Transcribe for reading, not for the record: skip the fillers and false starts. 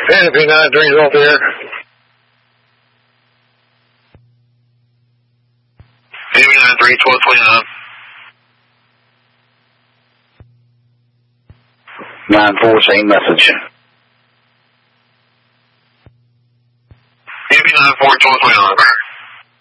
Canopy 93 is off the air. Canopy 93, 1229. 9-4, same message. Canopy 94, 1229.